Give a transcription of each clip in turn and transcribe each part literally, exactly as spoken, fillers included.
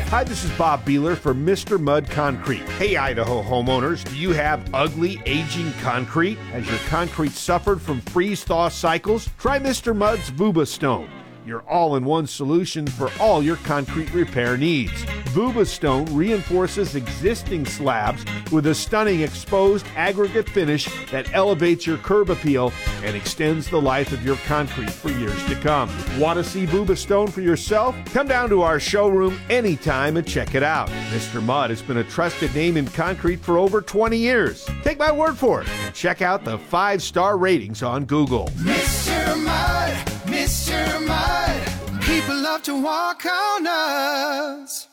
Hi, this is Bob Beeler for Mister Mud Concrete. Hey, Idaho homeowners, do you have ugly, aging concrete? Has your concrete suffered from freeze-thaw cycles? Try Mister Mud's Vuba Stone, your all-in-one solution for all your concrete repair needs. Vuba Stone reinforces existing slabs with a stunning exposed aggregate finish that elevates your curb appeal and extends the life of your concrete for years to come. Want to see Vuba Stone for yourself? Come down to our showroom anytime and check it out. Mister Mud has been a trusted name in concrete for over twenty years. Take my word for it and check out the five-star ratings on Google. Mister Mud, Mister Mud, people love to walk on us.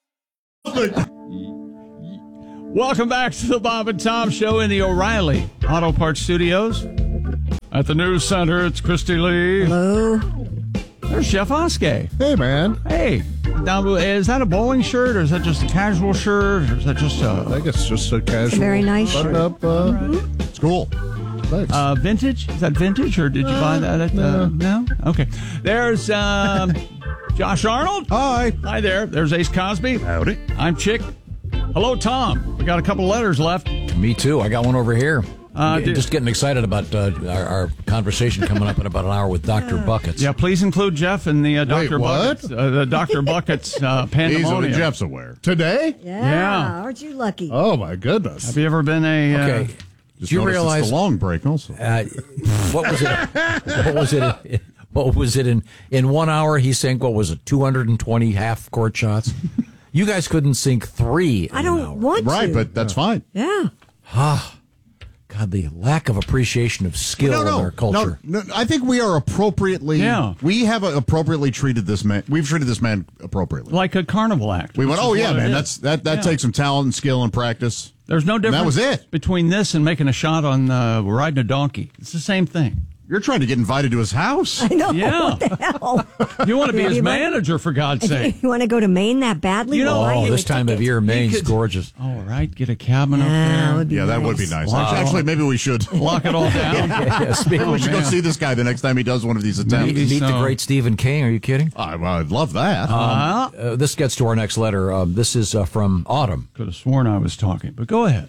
Welcome back to the Bob and Tom Show in the O'Reilly Auto Parts Studios. At the News Center, it's Christy Lee. Hello. There's Jeff Oskey. Hey, man. Hey. Now, is that a bowling shirt, or is that just a casual shirt, or is that just a... I think it's just a casual... Very nice shirt. Up, uh, mm-hmm. It's cool. Thanks. Uh, vintage? Is that vintage, or did you uh, buy that at... Uh, no? Okay. There's... Um, Josh Arnold. Hi. Hi there. There's Ace Cosby. Howdy. I'm Chick. Hello, Tom. We got a couple letters left. Me too. I got one over here. Uh, Just did, getting excited about uh, our, our conversation coming up in about an hour with Doctor Buckets. Yeah, please include Jeff in the uh, Doctor Wait, what? Buckets. Uh, the Doctor Buckets uh, pandemonium. Easily, Jeff's aware. Today? Yeah. Yeah. Aren't you lucky? Oh, my goodness. Have you ever been a... Uh, Okay. Just Do you noticed realize it's the long break also? Uh, what was it? What was it? What was it in in one hour? He sank what was it? two hundred twenty half court shots. You guys couldn't sink three. I in don't an hour. want Right, to. but that's fine. Yeah. Ah, God, the lack of appreciation of skill No, no, in our culture. no, no. I think we are appropriately. Yeah. We have appropriately treated this man. We've treated this man appropriately. like a carnival act. We went, which oh is yeah, what it man. is. That's that. That Yeah. takes some talent and skill and practice. There's no difference that was it. between this and making a shot on uh, riding a donkey. It's the same thing. You're trying to get invited to his house. I know. Yeah. What the hell? You want to be Yeah, his you want- manager, for God's sake. You want to go to Maine that badly? You know- Well, I Oh, get this a time of ticket. year, Maine's could- gorgeous. All right, get a cabin up Yeah, there. that would be Yeah, that nice. would be nice. Wow. Actually, actually, maybe we should. Lock it all down. Yes, maybe Maybe we should go man. see this guy the next time he does one of these attempts. Maybe. meet the so. great Stephen King. Are you kidding? I, well, I'd love that. Uh, Uh, this gets to our next letter. Uh, this is uh, from Autumn. could have sworn I was talking, but go ahead.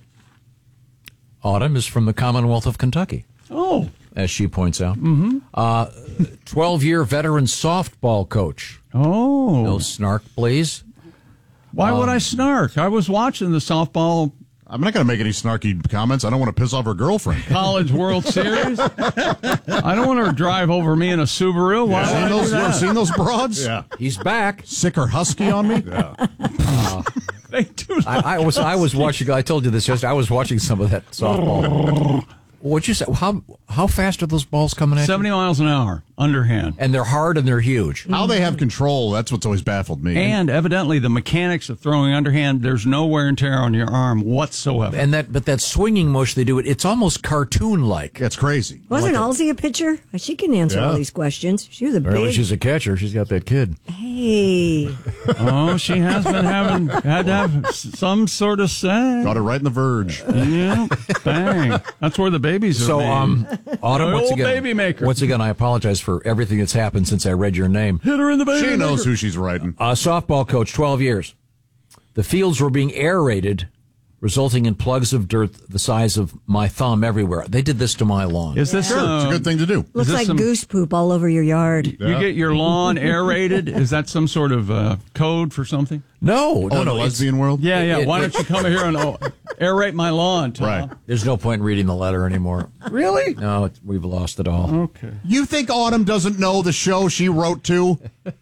Autumn is from the Commonwealth of Kentucky, Oh, as she points out. Mm-hmm. Uh, twelve-year veteran softball coach. oh. No snark, please. Why would Um, I snark? I was watching the softball I'm not going to make any snarky comments. I don't want to piss off her girlfriend. College World Series. I don't want her to drive over me in a Subaru. Why Yeah. would I Seen do those, you ever that? seen those broads? Yeah, he's back. Sick or husky on me? Yeah. They do I, I was I was watching. I told you this yesterday. I was watching some of that softball. What'd you say? How how fast are those balls coming at seventy you? miles an hour, underhand. And they're hard and they're huge. How they have control, that's what's always baffled me. And evidently the mechanics of throwing underhand, there's no wear and tear on your arm whatsoever. And that, but that swinging motion they do, it it's almost cartoon-like. It's crazy. Wasn't Like a- Halsey a pitcher? She can answer Yeah. all these questions. She was a Apparently, big. she's a catcher. She's got that kid. Hey. Oh, she has been having, had to have s- some sort of say. Got it right in the verge. Yeah, bang. That's where the babies are So, made. um, Autumn, The once old again, baby maker. once again, I apologize for everything that's happened since I read your name. Hit her in the baby She knows maker. who she's writing. Uh, softball coach, twelve years. The fields were being aerated, resulting in plugs of dirt the size of my thumb everywhere. They did this to my lawn. Is this Sure, it's a uh, good thing to do. Looks this like some- goose poop all over your yard. You get your lawn aerated? Is that some sort of uh, code for something? No, no, Oh, in the no. it's- lesbian world? Yeah, yeah. It- Why it- don't you come here and oh, aerate my lawn, Tom? Right. There's no point in reading the letter anymore. Really? No, it, we've lost it all. Okay. You think Autumn doesn't know the show she wrote to?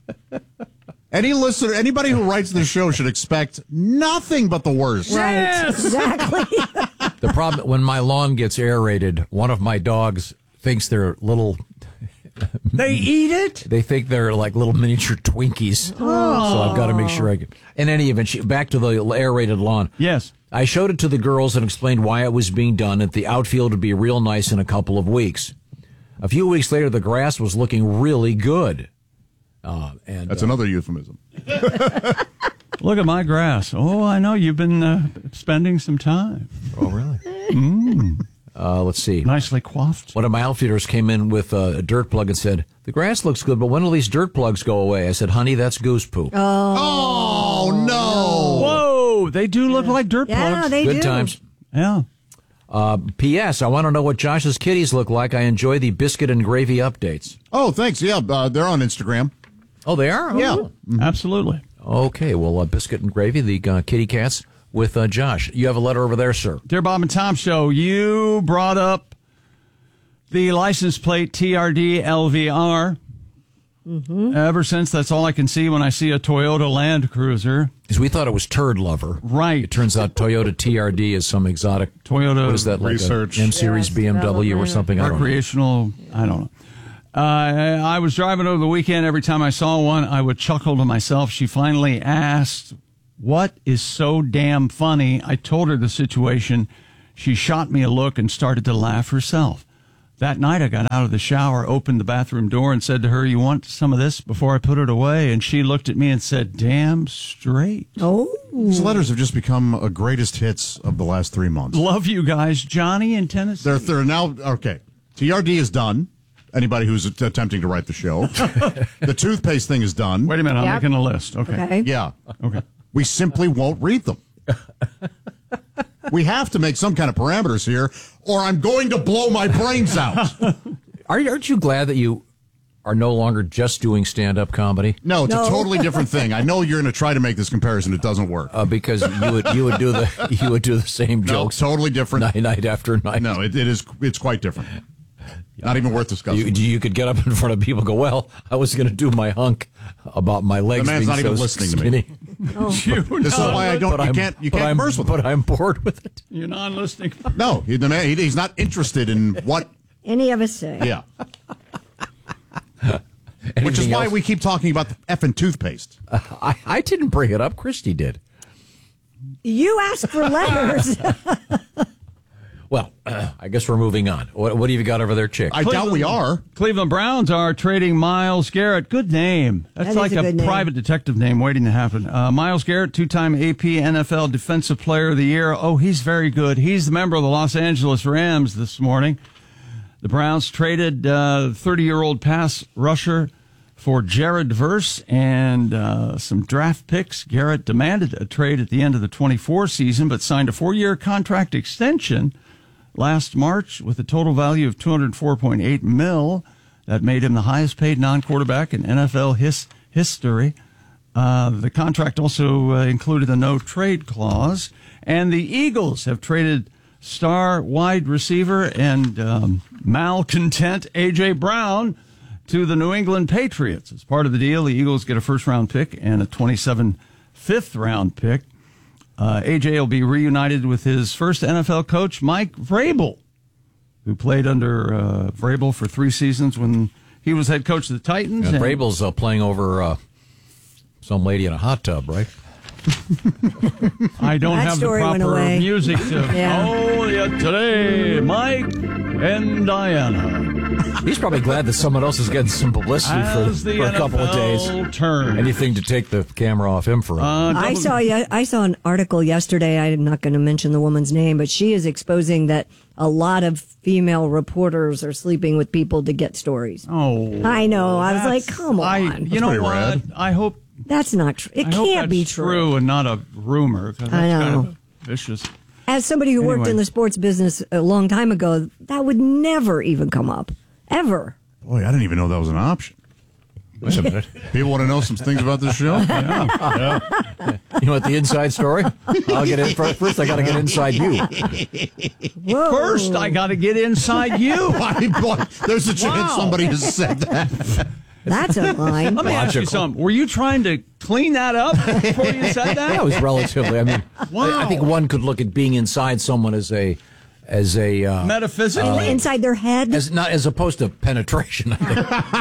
Any listener, anybody who writes the show should expect nothing but the worst. Right. Yes. Exactly. The problem, when my lawn gets aerated, one of my dogs thinks they're little, They eat it? they think they're like little miniature Twinkies. So I've got to make sure I get, in any event, she, back to the aerated lawn. Yes. I showed it to the girls and explained why it was being done, and the outfield would be real nice in a couple of weeks. A few weeks later, the grass was looking really good. Uh, and That's uh, another euphemism. Look at my grass. Oh, I know. You've been uh, spending some time. Oh, really? mm. uh, let's see. Nicely coiffed. One of my outfitters came in with a dirt plug and said, "The grass looks good, but when will these dirt plugs go away?" I said, "Honey, that's goose poop." Oh, no. They do look like dirt Yeah, plugs. they Good do. times. Yeah. Uh, P S. I want to know what Josh's kitties look like. I enjoy the biscuit and gravy updates. Oh, thanks. Yeah, uh, they're on Instagram. Oh, they are? Yeah. Oh. Absolutely. Okay, well, uh, biscuit and gravy, the uh, kitty cats with uh, Josh. You have a letter over there, sir. Dear Bob and Tom Show, you brought up the license plate T R D L V R. Mm-hmm. Ever since, that's all I can see when I see a Toyota Land Cruiser. Because we thought it was Turd Lover. Right. It turns out Toyota T R D is some exotic Toyota What is that, like Research. a M-Series Yes, B M W or development. something? I don't know. recreational, I don't know. Uh, I was driving over the weekend. Every time I saw one, I would chuckle to myself. She finally asked, what is so damn funny? I told her the situation. She shot me a look and started to laugh herself. That night, I got out of the shower, opened the bathroom door, and said to her, you want some of this before I put it away? And she looked at me and said, damn straight. Oh, These letters have just become a greatest hits of the last three months. Love you guys. Johnny in Tennessee. They're, they're now, okay, T R D is done. Anybody who's attempting to write the show. The toothpaste thing is done. Wait a minute. I'm Yep. making a list. Okay. okay. Yeah. Okay. We simply won't read them. We have to make some kind of parameters here, or I'm going to blow my brains out. Are, aren't you glad that you are no longer just doing stand-up comedy? No, it's No. a totally different thing. I know you're going to try to make this comparison. It doesn't work. Uh, because you would you would do the you would do the same No, jokes totally different. night night after night. No, it, it is. It's quite different. Not even worth discussing. You, you could get up in front of people and go, well, I was going to do my hunk about my legs The man's being not so even listening to me. skinny. You This is why I don't. But You I'm- can't. You but can't I'm- converse with him. But I'm bored with it. You're non-listening. No, he, the man, he, he's not interested in what. Any of us say. Yeah, which is Anything why else? we keep talking about the effing toothpaste. I, I didn't bring it up. Christy did. You asked for letters. Well, uh, I guess we're moving on. What, what have you got over there, Chick? I doubt we are. Cleveland Browns are trading Myles Garrett. Good name. That's That is like a a, good name. private detective name waiting to happen. Uh, Myles Garrett, two-time A P N F L Defensive Player of the Year. Oh, he's very good. He's the member of the Los Angeles Rams this morning. The Browns traded uh, thirty-year-old pass rusher for Jared Verse and uh, some draft picks. Garrett demanded a trade at the end of the twenty-four season, but signed a four-year contract extension last March with a total value of two hundred four point eight mil. That made him the highest paid non-quarterback in N F L his, history. Uh, the contract also uh, included a no-trade clause. And the Eagles have traded star wide receiver and um, malcontent A J. Brown to the New England Patriots. As part of the deal, the Eagles get a first-round pick and a twenty-seven fifth-round pick. Uh, A J will be reunited with his first N F L coach, Mike Vrabel, who played under uh, Vrabel for three seasons when he was head coach of the Titans. And and- Vrabel's uh, playing over uh, some lady in a hot tub, right? I don't That have the story went proper away. music to. Yeah. Oh, yeah, today, Mike and Diana. He's probably glad that someone else is getting some publicity for, As the for a couple of days. N F L turn. Anything to take the camera off him for. Uh, I double- saw ye- I saw an article yesterday. I'm not going to mention the woman's name, but she is exposing that a lot of female reporters are sleeping with people to get stories. Oh, I know. I was that's- like, come on. I, you That's know pretty what? rad. I hope That's not true. It I hope can't that's be true. and not a rumor. 'Cause that's I know. Kind of vicious. As somebody who worked Anyway. in the sports business a long time ago, that would never even come up. Ever. Boy, I didn't even know that was an option. Wait a minute. People want to know some things about this show? You want the inside story? I'll get in first. First, I got to get inside you. Whoa. First, I got to get inside you. Why, boy, there's a chance Wow. somebody has said that. That's a line. Let me ask you Logical. something. Were you trying to clean that up before you said that? That was relatively. I mean, Wow. I think one could look at being inside someone as a, as a, uh, Metaphysically? Inside their head. as not as opposed to penetration. I think.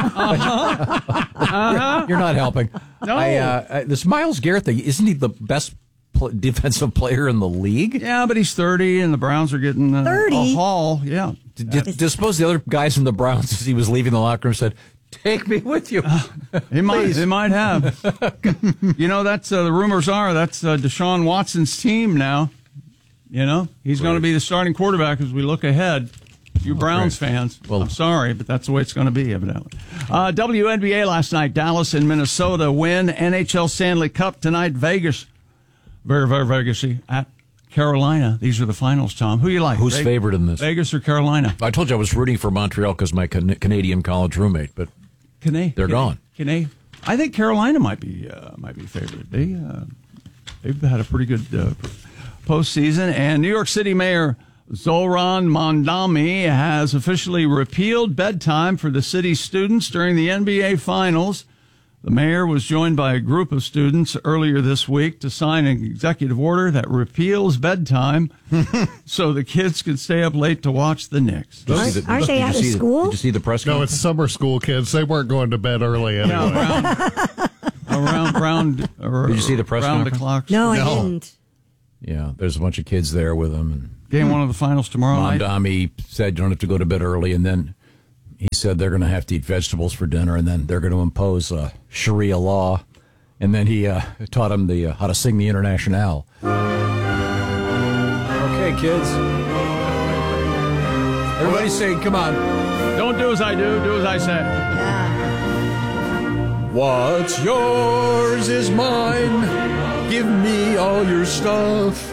you're, you're not helping. No. I, uh, I, this Myles Garrett thing, isn't he the best pl- defensive player in the league? Yeah, but he's thirty, and the Browns are getting uh, thirty? a haul. Yeah. Did, did, did suppose the other guys in the Browns, as he was leaving the locker room, said, "Take me with you." He might. They might have. You know, that's uh, the rumors are that's uh, Deshaun Watson's team now. You know, he's going to be the starting quarterback as we look ahead. You Browns fans, Well- I'm sorry, but that's the way it's going to be, evidently. Uh, W N B A last night, Dallas and Minnesota win. N H L Stanley Cup tonight, Vegas very, very Vegas-y, at Carolina. These are the finals, Tom. Who you like? Who's Ve- favored in this? Vegas or Carolina? I told you I was rooting for Montreal because my can- Canadian college roommate, but Can they? They're can gone. They, can they? I think Carolina might be uh, might be favored. They uh, they've had a pretty good uh, postseason. And New York City Mayor Zoran Mondami has officially repealed bedtime for the city's students during the N B A Finals. The mayor was joined by a group of students earlier this week to sign an executive order that repeals bedtime so the kids can stay up late to watch the Knicks. Did you see Aren't- the- aren't they did you out of see the- school? Did you see the press No, conference? it's summer school kids. They weren't going to bed early anyway. Yeah, around, around, around, or, Did you see the press around the conference? clock? No, I No. didn't. Yeah, there's a bunch of kids there with them. And Game one of the finals tomorrow night. Mondami said you don't have to go to bed early, and then he said they're going to have to eat vegetables for dinner, and then they're going to impose uh, Sharia law, and then he uh, taught them the uh, how to sing the Internationale. Okay, kids. Everybody's saying, "Come on." Don't do as I do, do as I say. What's yours is mine. Give me all your stuff.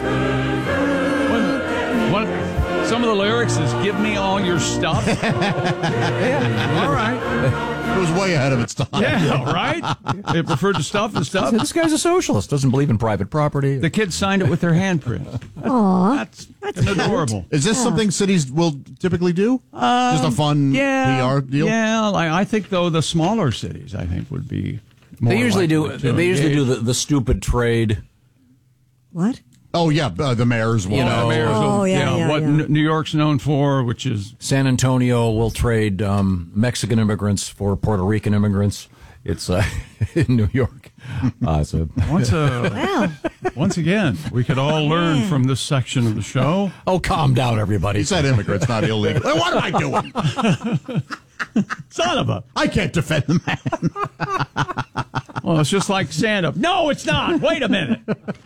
One, one, some of the lyrics is "Give me all your stuff." Yeah. All right. It was way ahead of its time. Yeah, right. They preferred to stuff and stuff. This guy's a socialist. Doesn't believe in private property. The kids signed it with their handprint. Aw. That's, that's adorable. Is this something cities will typically do? Just a fun Yeah, P R deal? Yeah, like, I think though the smaller cities, I think would be. More They usually do. likely to They usually do engage. the, the stupid trade. What? Oh, yeah, uh, the mayor's one. You know, Mayor's Oh, of, yeah, you know, yeah, what yeah. N- New York's known for, which is San Antonio will trade um, Mexican immigrants for Puerto Rican immigrants. It's uh, in New York. Uh, so once a Well, once again we could all learn from this section of the show. oh, calm down, everybody. He said immigrants, not illegal. Then what am I doing? Son of a. I can't defend the man. Well, it's just like stand up. No, it's not. Wait a minute.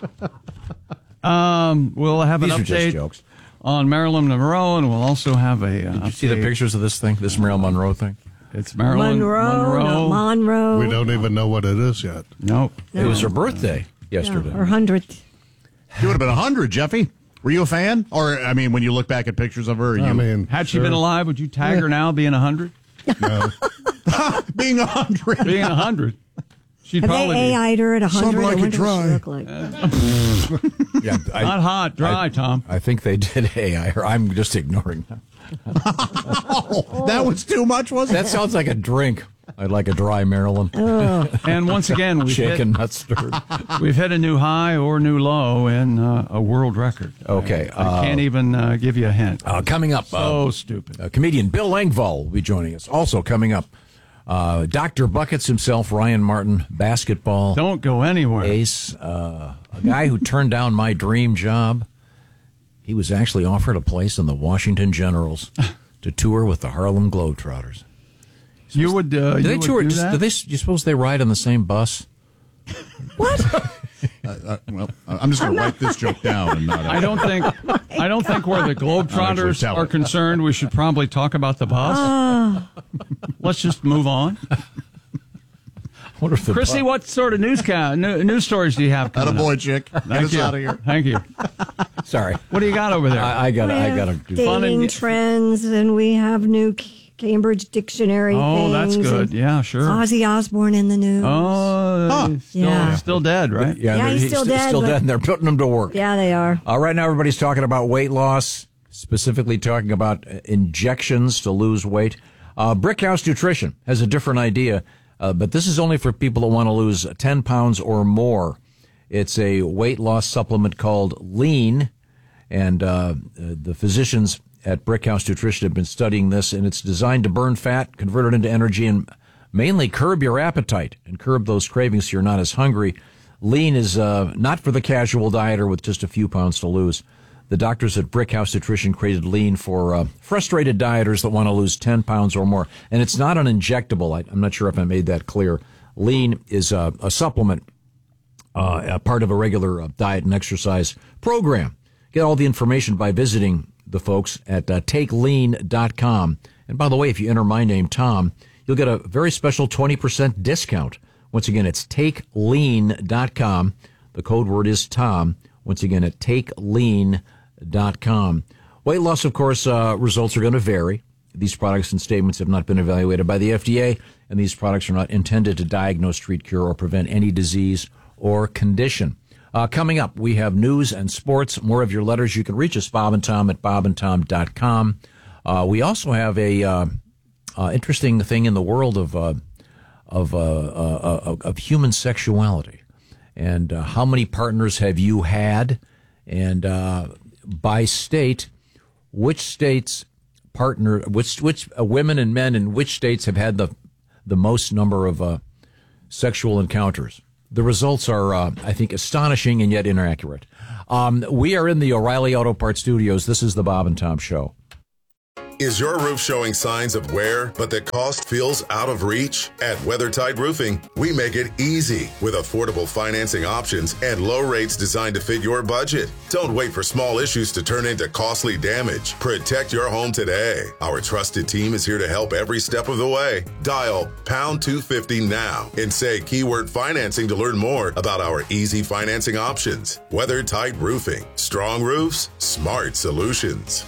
Um, we'll have an These are just update jokes. on Marilyn Monroe, and we'll also have a. Uh, Did you see the update. pictures of this thing? This Marilyn Monroe thing? It's Marilyn Monroe, Monroe. not Monroe. We don't even know what it is yet. Nope. It was her birthday yesterday. Her hundredth. She would have been one hundred, Jeffy. Were you a fan? Or, I mean, when you look back at pictures of her, are you I mean, Had she sure. been alive, would you tag her now being a hundred? No. being one hundred? Being a hundred, she'd Have probably they be A I'd her at a hundred? like I it wonder what she dry. looked like. Yeah, I, not hot, dry, I- Tom. I think they did. Hey, I, I'm just ignoring that. Oh, that was too much, was it? That sounds like a drink. I'd like a dry Maryland. And once again, we've Shaken, hit, not stirred. we've hit a new high or new low in uh, a world record. Okay, I, I uh, can't even uh, give you a hint. Uh, coming up, so uh, stupid. uh, comedian Bill Engvall will be joining us. Also coming up, uh, Doctor Buckets himself, Ryan Martin, basketball Don't go anywhere. ace, uh, a guy who turned down my dream job. He was actually offered a place in the Washington Generals to tour with the Harlem Globetrotters. You would. Uh, Do you they would tour? do Do that? they? You suppose they ride on the same bus? Uh, well, I'm just going to write this joke down. And not, I don't think. I don't think where the actually Globetrotters tell are it. concerned, we should probably talk about the bus. Ah. Let's just move on. What if the Chrissy, bu- what sort of news ca- new, news stories do you have? That a coming boy, up? chick. Get Thank us you. out of here. Thank you. Sorry, What do you got over there? I, I got. I We got to have do. Fun dating and- trends, and we have new C- Cambridge Dictionary oh, that's things, good. and Yeah, sure. Ozzy Osbourne in the news. Oh, still, Yeah. still dead, right? Yeah, Yeah, they're- he's still dead, Still but- dead, and they're putting him to work. Yeah, they are. Uh, right now, everybody's talking about weight loss, specifically talking about uh, injections to lose weight. Uh, Brickhouse Nutrition has a different idea, uh, but this is only for people that want to lose ten pounds or more. It's a weight loss supplement called Lean, and uh, uh, the physicians at Brickhouse Nutrition have been studying this, and it's designed to burn fat, convert it into energy, and mainly curb your appetite and curb those cravings so you're not as hungry. Lean is uh, not for the casual dieter with just a few pounds to lose. The doctors at Brickhouse Nutrition created Lean for uh, frustrated dieters that want to lose ten pounds or more. And it's not an injectable. I, I'm not sure if I made that clear. Lean is a, a supplement, uh, a part of a regular uh, diet and exercise program. Get all the information by visiting the folks at uh, take lean dot com. And by the way, if you enter my name, Tom, you'll get a very special twenty percent discount. Once again, it's take lean dot com. The code word is Tom. Once again, at take lean dot com. Weight loss, of course, uh, results are going to vary. These products and statements have not been evaluated by the F D A, and these products are not intended to diagnose, treat, cure, or prevent any disease or condition. Uh, coming up, we have news and sports. More of your letters. You can reach us, Bob and Tom, at bob and tom dot com. Uh, we also have a uh, uh, interesting thing in the world of uh, of uh, uh, uh, of human sexuality, and uh, how many partners have you had, and uh, by state, which states partner, which which uh, women and men in which states have had the the most number of uh, sexual encounters. The results are, uh, I think, astonishing and yet inaccurate. Um, we are in the O'Reilly Auto Parts Studios. This is the Bob and Tom Show. Is your roof showing signs of wear, but the cost feels out of reach? At WeatherTight Roofing, we make it easy with affordable financing options and low rates designed to fit your budget. Don't wait for small issues to turn into costly damage. Protect your home today. Our trusted team is here to help every step of the way. Dial pound two fifty now and say keyword financing to learn more about our easy financing options. WeatherTight Roofing. Strong roofs, smart solutions.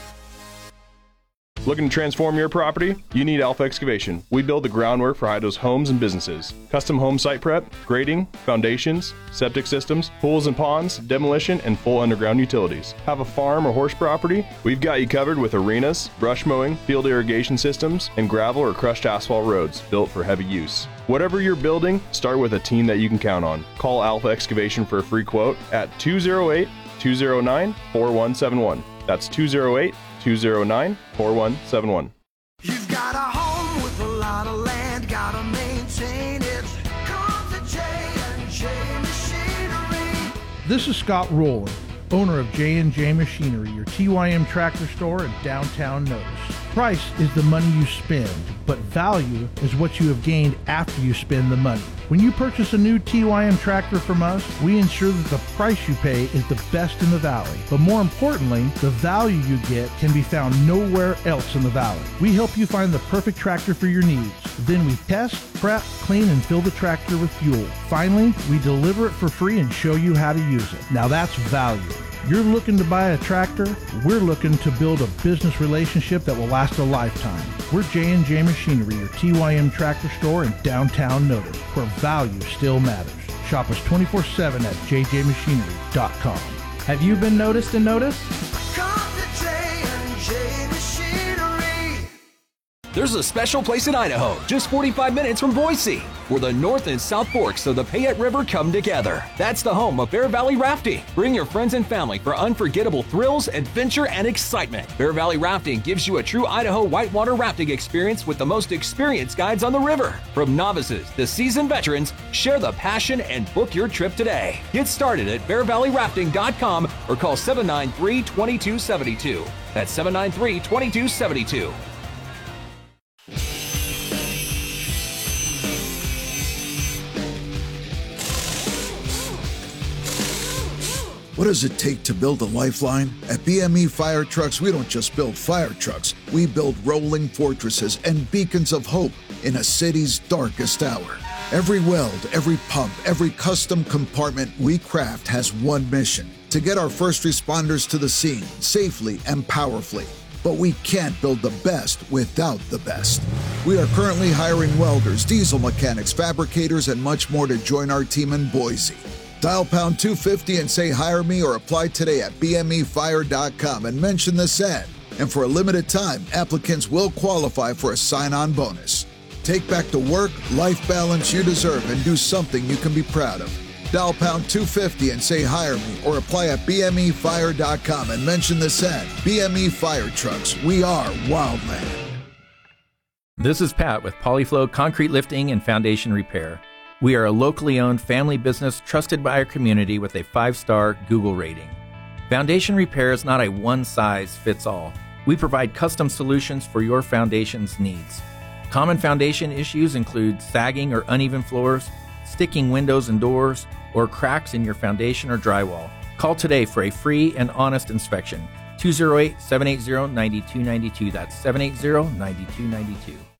Looking to transform your property? You need Alpha Excavation. We build the groundwork for Idaho's homes and businesses. Custom home site prep, grading, foundations, septic systems, pools and ponds, demolition, and full underground utilities. Have a farm or horse property? We've got you covered with arenas, brush mowing, field irrigation systems, and gravel or crushed asphalt roads built for heavy use. Whatever you're building, start with a team that you can count on. Call Alpha Excavation for a free quote at two oh eight, two oh nine, four one seven one. That's two oh eight, two oh nine, four one seven one. You've got a home with a lot of land, gotta maintain it. Come to J and J Machinery. This is Scott Rowland, owner of J and J Machinery, your T Y M tractor store in downtown Notice. Price is the money you spend, but value is what you have gained after you spend the money. When you purchase a new T Y M tractor from us, we ensure that the price you pay is the best in the valley. But more importantly, the value you get can be found nowhere else in the valley. We help you find the perfect tractor for your needs. Then we test, prep, clean, and fill the tractor with fuel. Finally, we deliver it for free and show you how to use it. Now that's value. You're looking to buy a tractor? We're looking to build a business relationship that will last a lifetime. We're J and J Machinery, your T Y M tractor store in downtown Notice, where value still matters. Shop us twenty-four seven at j j machinery dot com. Have you been noticed and noticed? Come to J and J Machinery. There's a special place in Idaho, just forty-five minutes from Boise, where the North and South Forks of the Payette River come together. That's the home of Bear Valley Rafting. Bring your friends and family for unforgettable thrills, adventure, and excitement. Bear Valley Rafting gives you a true Idaho whitewater rafting experience with the most experienced guides on the river. From novices to seasoned veterans, share the passion and book your trip today. Get started at bear valley rafting dot com or call seven nine three, two two seven two. That's seven nine three, two two seven two. What does it take to build a lifeline? At B M E Fire Trucks, we don't just build fire trucks. We build rolling fortresses and beacons of hope in a city's darkest hour. Every weld, every pump, every custom compartment we craft has one mission: to get our first responders to the scene safely and powerfully. But we can't build the best without the best. We are currently hiring welders, diesel mechanics, fabricators, and much more to join our team in Boise. Dial pound two fifty and say hire me, or apply today at b m e fire dot com and mention this ad. And for a limited time, applicants will qualify for a sign-on bonus. Take back the work, life balance you deserve and do something you can be proud of. Dial pound two fifty and say hire me, or apply at b m e fire dot com and mention this ad. B M E Fire Trucks, we are Wildland. This is Pat with Polyflow Concrete Lifting and Foundation Repair. We are a locally owned family business trusted by our community with a five-star Google rating. Foundation repair is not a one-size-fits-all. We provide custom solutions for your foundation's needs. Common foundation issues include sagging or uneven floors, sticking windows and doors, or cracks in your foundation or drywall. Call today for a free and honest inspection. two oh eight, seven eight zero, nine two nine two. That's seven eight zero, nine two nine two.